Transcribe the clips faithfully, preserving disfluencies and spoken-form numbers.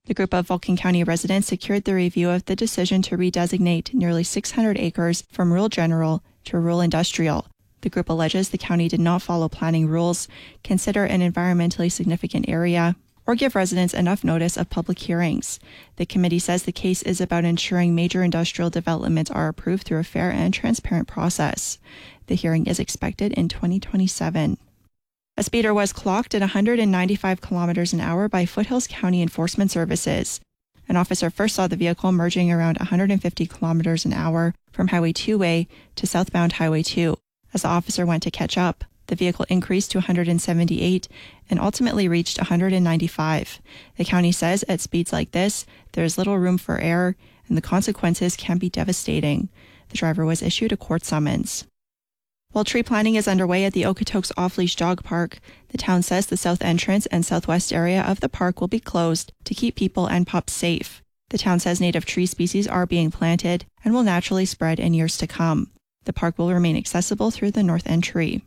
The group of Vulcan County residents secured the review of the decision to redesignate nearly six hundred acres from rural general to rural industrial. The group alleges the county did not follow planning rules, consider an environmentally significant area, or give residents enough notice of public hearings. The committee says the case is about ensuring major industrial developments are approved through a fair and transparent process. The hearing is expected in twenty twenty-seven. A speeder was clocked at one hundred ninety-five kilometers an hour by Foothills County Enforcement Services. An officer first saw the vehicle merging around one hundred fifty kilometers an hour from Highway two A to southbound Highway two. As the officer went to catch up, the vehicle increased to one hundred seventy-eight and ultimately reached one hundred ninety-five. The county says at speeds like this, there is little room for error and the consequences can be devastating. The driver was issued a court summons. While tree planting is underway at the Okotoks Off-Leash Dog Park, the town says the south entrance and southwest area of the park will be closed to keep people and pups safe. The town says native tree species are being planted and will naturally spread in years to come. The park will remain accessible through the north entry.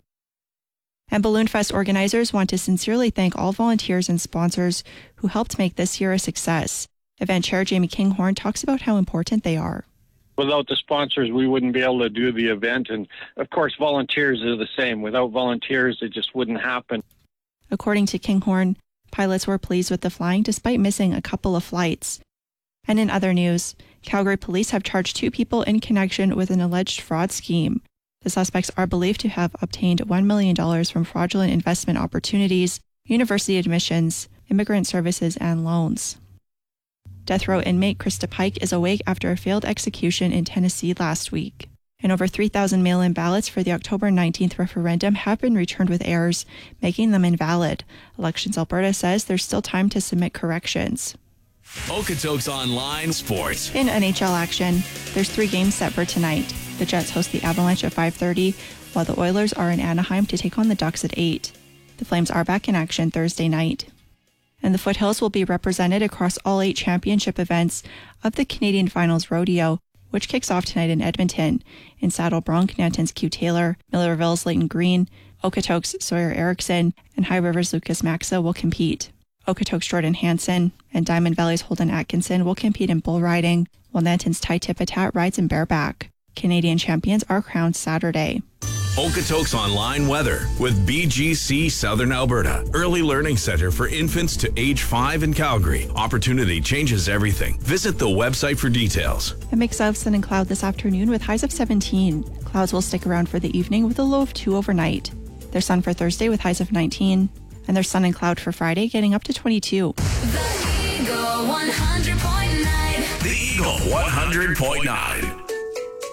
And Balloon Fest organizers want to sincerely thank all volunteers and sponsors who helped make this year a success. Event chair Jamie Kinghorn talks about how important they are. Without the sponsors, we wouldn't be able to do the event. And of course, volunteers are the same. Without volunteers, it just wouldn't happen. According to Kinghorn, pilots were pleased with the flying despite missing a couple of flights. And in other news, Calgary police have charged two people in connection with an alleged fraud scheme. The suspects are believed to have obtained one million dollars from fraudulent investment opportunities, university admissions, immigrant services, and loans. Death row inmate Krista Pike is awake after a failed execution in Tennessee last week. And over three thousand mail-in ballots for the October nineteenth referendum have been returned with errors, making them invalid. Elections Alberta says there's still time to submit corrections. Okotoks Online Sports. In N H L action, there's three games set for tonight. The Jets host the Avalanche at five thirty, while the Oilers are in Anaheim to take on the Ducks at eight. The Flames are back in action Thursday night. And the Foothills will be represented across all eight championship events of the Canadian Finals Rodeo, which kicks off tonight in Edmonton. In Saddle Bronc, Nanton's Q Taylor, Millerville's Leighton Green, Okotoks' Sawyer Erickson, and High River's Lucas Maxa will compete. Okotoks' Jordan Hansen and Diamond Valley's Holden Atkinson will compete in bull riding, while Nanton's Ty Tipitat rides in bareback. Canadian champions are crowned Saturday. Okotoks Online Weather with B G C Southern Alberta. Early Learning Center for infants to age five in Calgary. Opportunity changes everything. Visit the website for details. A mix of sun and cloud this afternoon with highs of seventeen. Clouds will stick around for the evening with a low of two overnight. There's sun for Thursday with highs of nineteen. And there's sun and cloud for Friday, getting up to twenty-two. The Eagle one hundred point nine. The Eagle one hundred point nine.